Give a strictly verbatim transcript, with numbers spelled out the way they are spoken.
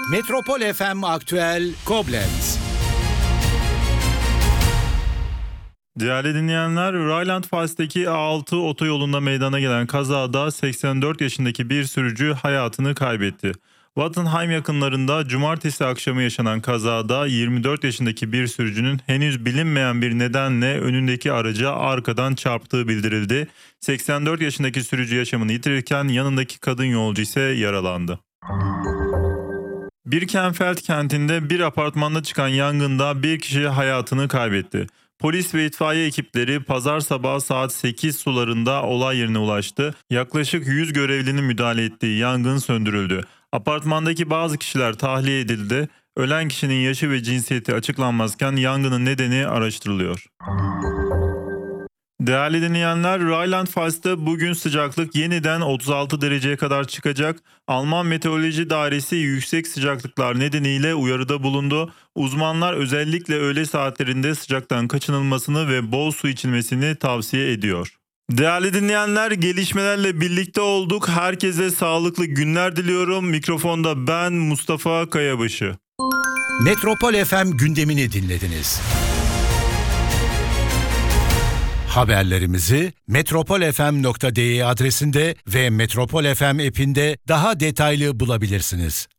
Metropol F M Aktüel Koblenz. Değerli dinleyenler, Rheinland-Pfalz'daki A altı otoyolunda meydana gelen kazada seksen dört yaşındaki bir sürücü hayatını kaybetti. Wattenheim yakınlarında cumartesi akşamı yaşanan kazada yirmi dört yaşındaki bir sürücünün henüz bilinmeyen bir nedenle önündeki araca arkadan çarptığı bildirildi. seksen dört yaşındaki sürücü yaşamını yitirirken yanındaki kadın yolcu ise yaralandı. Birkenfeld kentinde bir apartmanda çıkan yangında bir kişi hayatını kaybetti. Polis ve itfaiye ekipleri pazar sabahı saat sekiz sularında olay yerine ulaştı. Yaklaşık yüz görevlinin müdahale ettiği yangın söndürüldü. Apartmandaki bazı kişiler tahliye edildi. Ölen kişinin yaşı ve cinsiyeti açıklanmazken yangının nedeni araştırılıyor. Değerli dinleyenler, Rheinland-Pfalz'da bugün sıcaklık yeniden otuz altı dereceye kadar çıkacak. Alman Meteoroloji Dairesi yüksek sıcaklıklar nedeniyle uyarıda bulundu. Uzmanlar özellikle öğle saatlerinde sıcaktan kaçınılmasını ve bol su içilmesini tavsiye ediyor. Değerli dinleyenler, gelişmelerle birlikte olduk. Herkese sağlıklı günler diliyorum. Mikrofonda ben Mustafa Kayabaşı. Metropol F M gündemini dinlediniz. Haberlerimizi metropol f m nokta d e adresinde ve Metropol F M app'inde daha detaylı bulabilirsiniz.